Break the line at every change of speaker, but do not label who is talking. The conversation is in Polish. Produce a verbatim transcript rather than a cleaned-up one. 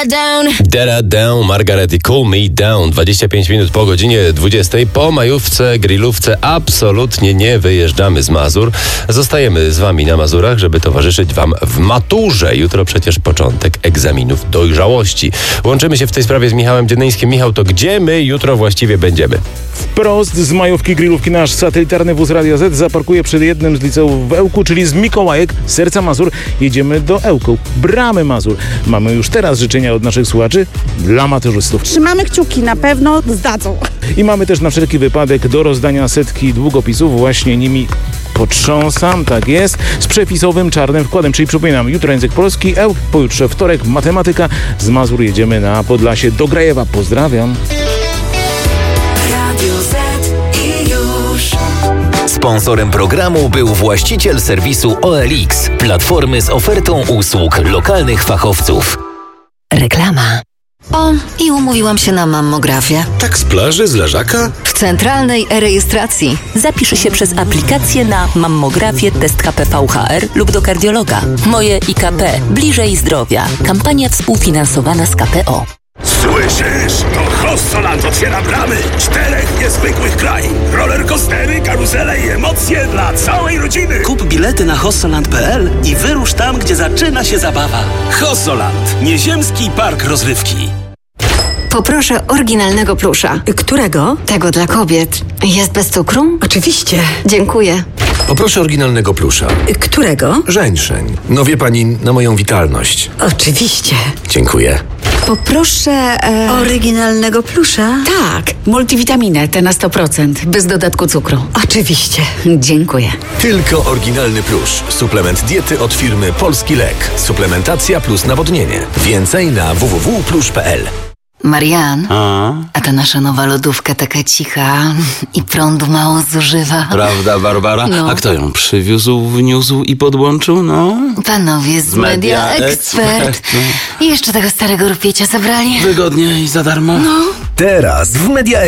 da down.
Da down, Margaret i Cool Me Down. dwadzieścia pięć minut po godzinie dwudziestej. Po majówce, grillówce absolutnie nie wyjeżdżamy z Mazur. Zostajemy z wami na Mazurach, żeby towarzyszyć wam w maturze. Jutro przecież początek egzaminów dojrzałości. Łączymy się w tej sprawie z Michałem Dzienyńskim. Michał, to gdzie my jutro właściwie będziemy?
Wprost z majówki grillówki nasz satelitarny wóz Radia Z zaparkuje przed jednym z liceów w Ełku, czyli z Mikołajek, serca Mazur. Jedziemy do Ełku, bramy Mazur. Mamy już teraz życzenia od naszych słuchaczy dla maturzystów.
Trzymamy kciuki, na pewno zdadzą.
I mamy też na wszelki wypadek do rozdania setki długopisów. Właśnie nimi potrząsam, tak jest, z przepisowym czarnym wkładem. Czyli przypominam, jutro język polski, Ełk, pojutrze wtorek matematyka. Z Mazur jedziemy na Podlasie do Grajewa. Pozdrawiam.
Sponsorem programu był właściciel serwisu O L X, platformy z ofertą usług lokalnych fachowców.
Reklama. O, i umówiłam się na mammografię.
Tak z plaży, z leżaka?
W centralnej e-rejestracji.
Zapisz się przez aplikację na mammografię, test K P V H R lub do kardiologa. Moje I K P. Bliżej zdrowia. Kampania współfinansowana z K P O.
Słyszysz? To Hossoland otwiera bramy czterech niezwykłych krain. Rollercoastery, karuzele i emocje dla całej rodziny.
Kup bilety na hossoland kropka p l i wyrusz tam, gdzie zaczyna się zabawa. Hossoland. Nieziemski park rozrywki.
Poproszę oryginalnego plusza.
Którego?
Tego dla kobiet. Jest bez cukru?
Oczywiście.
Dziękuję.
Poproszę oryginalnego plusza.
Którego?
Żeńszeń. No wie pani, na moją witalność.
Oczywiście.
Dziękuję.
Poproszę... E...
Oryginalnego plusza?
Tak, multivitaminę, te na sto procent, bez dodatku cukru. Oczywiście. Dziękuję.
Tylko oryginalny plusz. Suplement diety od firmy Polski Lek. Suplementacja plus nawodnienie. Więcej na w w w kropka plusz kropka p l.
Marian,
A?
a ta nasza nowa lodówka taka cicha i prądu mało zużywa.
Prawda, Barbara?
No.
A kto ją przywiózł, wniósł i podłączył? No?
Panowie z, z Media, Media Expert. Expert. No. I jeszcze tego starego rupiecia zabrali.
Wygodnie i za darmo.
No.
Teraz w Media